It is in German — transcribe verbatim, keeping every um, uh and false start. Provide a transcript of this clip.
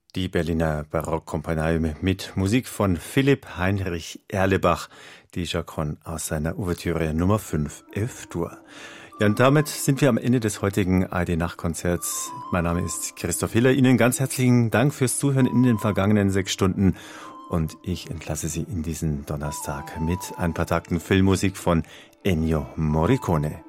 Die Berliner Barockkompanie mit Musik von Philipp Heinrich Erlebach, die Chaconne aus seiner Ouvertüre Nummer fünf, F-Dur. Ja, und damit sind wir am Ende des heutigen A R D-Nachtkonzerts. Mein Name ist Christoph Hiller. Ihnen ganz herzlichen Dank fürs Zuhören in den vergangenen sechs Stunden. Und ich entlasse Sie in diesen Donnerstag mit ein paar Takten Filmmusik von Ennio Morricone.